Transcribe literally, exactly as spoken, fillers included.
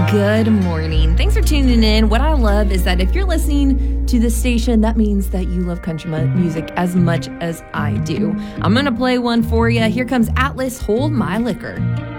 Good morning. Thanks for tuning in. What I love is that if you're listening to this station, that means that you love country mu- music as much as I do. I'm going to play one for you. Here comes Atlas, Hold My Liquor.